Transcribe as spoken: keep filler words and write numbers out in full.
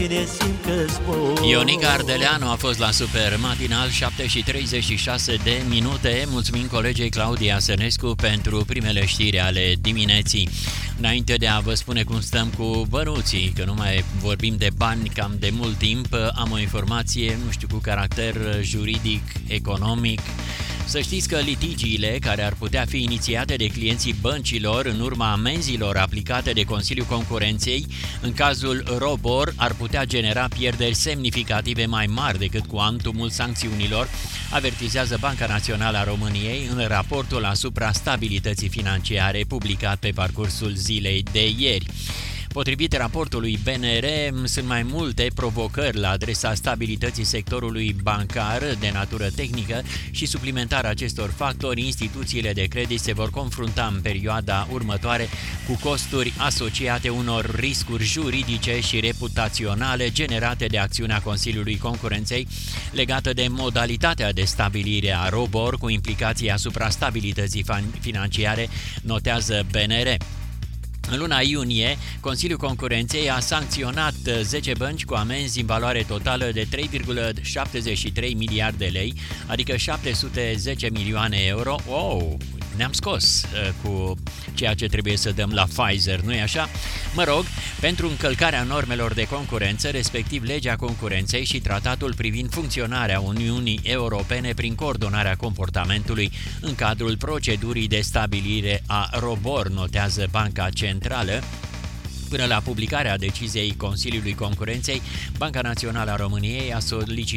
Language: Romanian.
Ionica Ardeleanu a fost la Super Matinal, șapte și treizeci și șase de minute. Mulțumim colegei Claudia Sănescu pentru primele știri ale dimineții. Înainte de a vă spune cum stăm cu bănuții, că nu mai vorbim de bani cam de mult timp, am o informație, nu știu, cu caracter juridic, economic. Să știți că litigiile care ar putea fi inițiate de clienții băncilor în urma amenzilor aplicate de Consiliul Concurenței în cazul ROBOR ar putea genera pierderi semnificative mai mari decât cuantumul sancțiunilor, avertizează Banca Națională a României în raportul asupra stabilității financiare publicat pe parcursul zilei de ieri. Potrivit raportului B N R, sunt mai multe provocări la adresa stabilității sectorului bancar de natură tehnică și suplimentar acestor factori, instituțiile de credit se vor confrunta în perioada următoare cu costuri asociate unor riscuri juridice și reputaționale generate de acțiunea Consiliului Concurenței legată de modalitatea de stabilire a ROBOR cu implicații asupra stabilității financiare, notează B N R. În luna iunie, Consiliul Concurenței a sancționat zece bănci cu amenzi în valoare totală de trei virgulă șaptezeci și trei miliarde de lei, adică șapte sute zece milioane euro. Wow! Ne-am scos uh, cu ceea ce trebuie să dăm la Pfizer, nu-i așa? Mă rog, pentru încălcarea normelor de concurență, respectiv legea concurenței și tratatul privind funcționarea Uniunii Europene prin coordonarea comportamentului în cadrul procedurii de stabilire a ROBOR, notează Banca Centrală. Până la publicarea deciziei Consiliului Concurenței, Banca Națională a României a solicitat